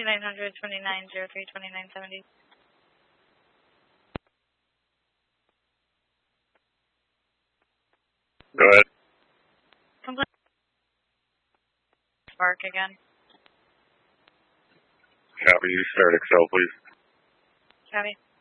900 2903 2970. Go ahead. Complete. Spark again. Copy. Start Excel, please. Copy.